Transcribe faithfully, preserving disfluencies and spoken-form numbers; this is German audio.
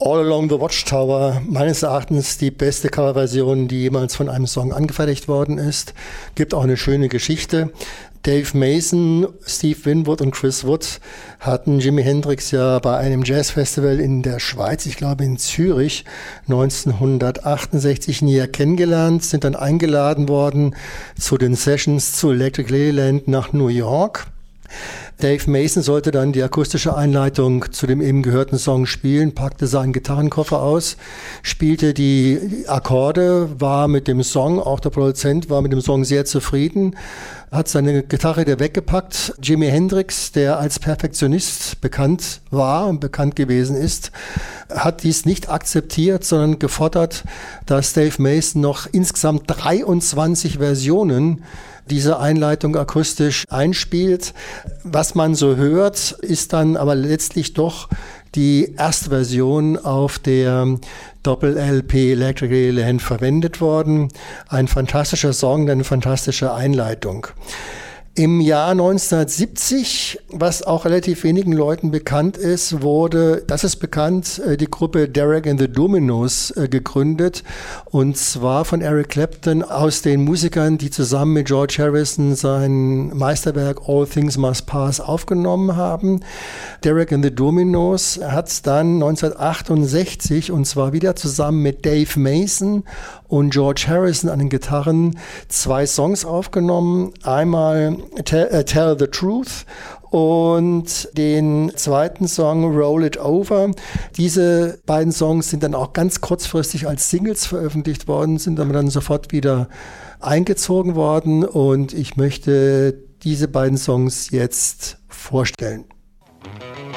All Along the Watchtower, meines Erachtens die beste Coverversion, die jemals von einem Song angefertigt worden ist. Gibt auch eine schöne Geschichte. Dave Mason, Steve Winwood und Chris Wood hatten Jimi Hendrix ja bei einem Jazzfestival in der Schweiz, ich glaube in Zürich, neunzehnhundertachtundsechzig näher kennengelernt, sind dann eingeladen worden zu den Sessions zu Electric Ladyland nach New York. Dave Mason sollte dann die akustische Einleitung zu dem eben gehörten Song spielen, packte seinen Gitarrenkoffer aus, spielte die Akkorde, war mit dem Song, auch der Produzent war mit dem Song sehr zufrieden, hat seine Gitarre wieder weggepackt. Jimi Hendrix, der als Perfektionist bekannt war und bekannt gewesen ist, hat dies nicht akzeptiert, sondern gefordert, dass Dave Mason noch insgesamt dreiundzwanzig Versionen diese Einleitung akustisch einspielt. Was man so hört, ist dann aber letztlich doch die Erstversion auf der Doppel-L P Electric Ladyland verwendet worden. Ein fantastischer Song, eine fantastische Einleitung. Im Jahr neunzehnhundertsiebzig, was auch relativ wenigen Leuten bekannt ist, wurde, das ist bekannt, die Gruppe Derek and the Dominos gegründet, und zwar von Eric Clapton aus den Musikern, die zusammen mit George Harrison sein Meisterwerk All Things Must Pass aufgenommen haben. Derek and the Dominos hat dann neunzehnhundertachtundsechzig, und zwar wieder zusammen mit Dave Mason und George Harrison an den Gitarren, zwei Songs aufgenommen. Einmal Tell, uh, Tell the Truth und den zweiten Song Roll It Over. Diese beiden Songs sind dann auch ganz kurzfristig als Singles veröffentlicht worden, sind aber dann sofort wieder eingezogen worden, und ich möchte diese beiden Songs jetzt vorstellen.